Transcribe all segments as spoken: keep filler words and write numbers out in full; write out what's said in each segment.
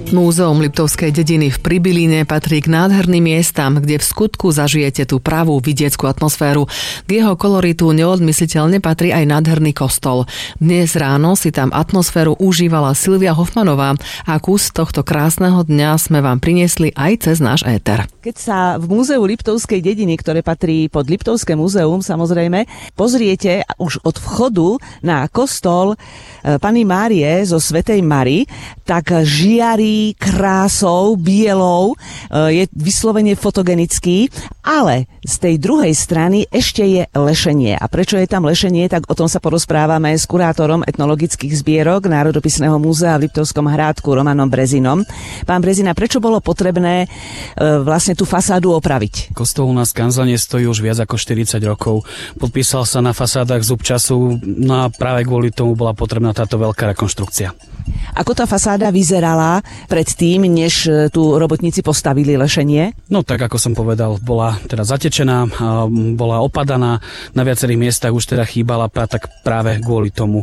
Múzeum Liptovskej dediny v Pribilíne patrí k nádherným miestam, kde v skutku zažijete tú pravú vidieckú atmosféru. K jeho koloritu neodmysliteľne patrí aj nádherný kostol. Dnes ráno si tam atmosféru užívala Silvia Hofmanová a kus tohto krásneho dňa sme vám priniesli aj cez náš éter. Keď sa v Múzeu Liptovskej dediny, ktoré patrí pod Liptovské múzeum, samozrejme, pozriete už od vchodu na kostol Panny Márie zo Svätej Mary, tak žiari krásou, bielou, je vyslovene fotogenický, ale z tej druhej strany ešte je lešenie. A prečo je tam lešenie, tak o tom sa porozprávame s kurátorom etnologických zbierok Národopisného múzea v Liptovskom Hrádku Romanom Brezinom. Pán Brezina, prečo bolo potrebné vlastne tú fasádu opraviť? Kostol u nás v Kanzane stojí už viac ako štyridsať rokov. Podpísal sa na fasádach zub času, no a práve kvôli tomu bola potrebná táto veľká rekonštrukcia. Ako tá fasáda vyzerala predtým, než tu robotníci postavili lešenie? No tak, ako som povedal, bola teda zatečená, bola opadaná, na viacerých miestach už teda chýbala, tak práve kvôli tomu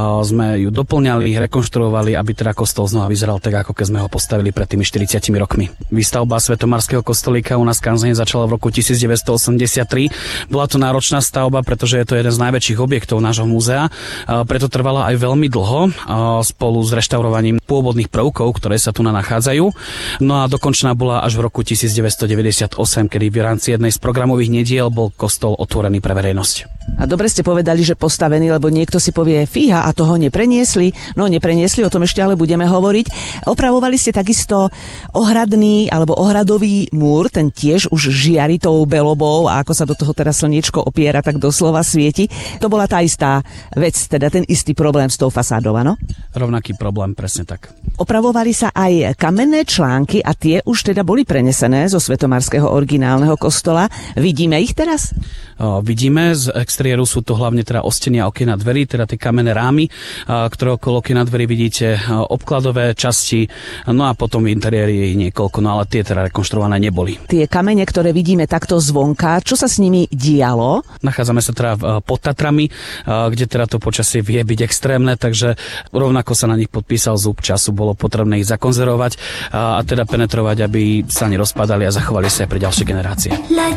sme ju doplňali, rekonštruovali, aby teda kostol znova vyzeral tak, ako keď sme ho postavili pred tými štyridsiatimi rokmi. Výstavba Svetomarského kostolíka u nás v Kanzane začala v roku devätnásťstoosemdesiattri. Bola to náročná stavba, pretože je to jeden z najväčších objektov nášho múzea, preto trvala aj veľmi dlho spolu s reštaurovaním pôvodných prvkov, ktoré sa tu nachádzajú. No a dokončená bola až v roku devätnásťstodeväťdesiatosem, kedy v rámci jednej z programových nediel bol kostol otvorený pre verejnosť. A dobre ste povedali, že postavený, lebo niekto si povie, fíha, a toho nepreniesli. No nepreniesli, o tom ešte ale budeme hovoriť. Opravovali ste takisto ohradný alebo ohradový múr, ten tiež už žiari tou belobou a ako sa do toho teraz slniečko opiera, tak doslova svieti. To bola tá istá vec, teda ten istý problém s tou fasádou, áno? Rovnaký problém, presne tak. Opravovali sa aj kamenné články a tie už teda boli prenesené zo svetomarského originálneho kostola. Vidíme ich teraz? O, vidíme, z exteriéru sú to hlavne teda ostenia okiena dverí, teda tie kamenné rámy, a, ktoré okolo okiena dverí vidíte, a, obkladové časti, no a potom v interiéri ich niekoľko, no ale tie teda rekonštruované neboli. Tie kamene, ktoré vidíme takto zvonka, čo sa s nimi dialo? Nachádzame sa teda pod Tatrami, a, kde teda to počasie vie byť extrémne, takže rovnako sa na nich podpísal zub času, bolo potrebné ich zakonzervovať a, a teda penetrovať, aby sa nerozpadali a zachovali sa aj pre ďalšie generácie.